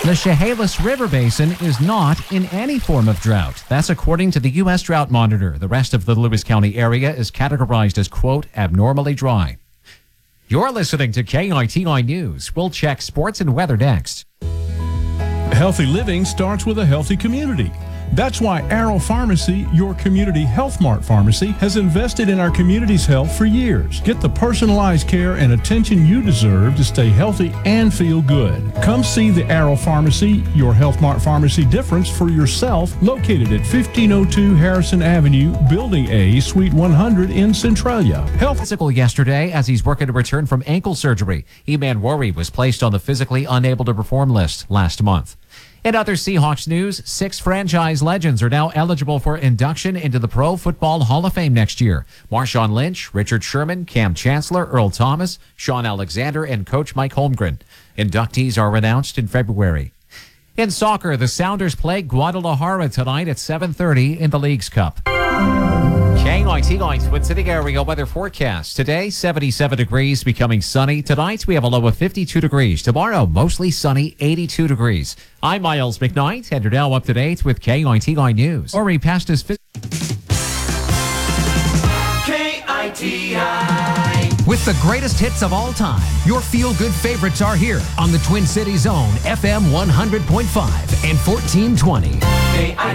The Chehalis River Basin is not in any form of drought. That's according to the U.S. Drought Monitor. The rest of the Lewis County area is categorized as, quote, abnormally dry. You're listening to KITI News. We'll check sports and weather next. Healthy living starts with a healthy community. That's why Arrow Pharmacy, your community Health Mart pharmacy, has invested in our community's health for years. Get the personalized care and attention you deserve to stay healthy and feel good. Come see the Arrow Pharmacy, your Health Mart pharmacy difference for yourself, located at 1502 Harrison Avenue, Building A, Suite 100 in Centralia. Physical yesterday as he's working to return from ankle surgery. Eman Worry was placed on the physically unable to perform list last month. In other Seahawks news, 6 franchise legends are now eligible for induction into the Pro Football Hall of Fame next year. Marshawn Lynch, Richard Sherman, Cam Chancellor, Earl Thomas, Sean Alexander, and Coach Mike Holmgren. Inductees are announced in February. In soccer, the Sounders play Guadalajara tonight at 7:30 in the Leagues Cup. KITI Twin City area weather forecast. Today, 77 degrees, becoming sunny. Tonight, we have a low of 52 degrees. Tomorrow, mostly sunny, 82 degrees. I'm Miles McKnight, and you're now up to date with KITI News. Ori passed his KITI. With the greatest hits of all time, your feel-good favorites are here on the Twin Cities Zone, FM 100.5 and 1420. KITI.